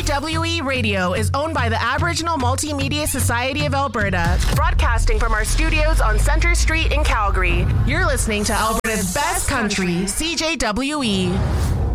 CJWE Radio is owned by the Aboriginal Multimedia Society of Alberta, broadcasting from our studios on Centre Street in Calgary. You're listening to Alberta's best country, CJWE.